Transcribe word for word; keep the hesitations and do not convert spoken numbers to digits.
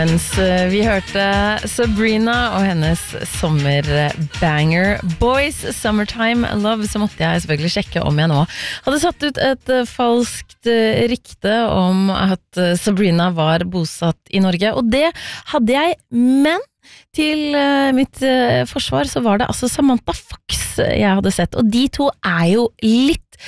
Vi hørte Sabrina og hennes sommerbanger Boys Summertime Love, så måtte jeg selvfølgelig sjekke om jeg nå hadde satt ut et falskt rykte om at Sabrina var bosatt i Norge, og det hadde jeg, men til mitt forsvar så var det altså Samantha Fox jeg hadde sett, og de to er jo litt